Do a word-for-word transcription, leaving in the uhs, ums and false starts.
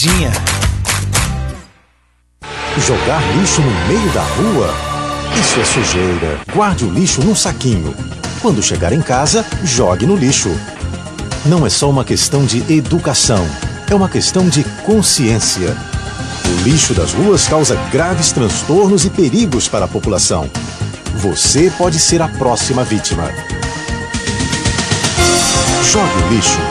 pegadinha. Jogar lixo no meio da rua? Isso é sujeira. Guarde o lixo num saquinho. Quando chegar em casa, jogue no lixo. Não é só uma questão de educação, é uma questão de consciência. O lixo das ruas causa graves transtornos e perigos para a população. Você pode ser a próxima vítima. Jogue o lixo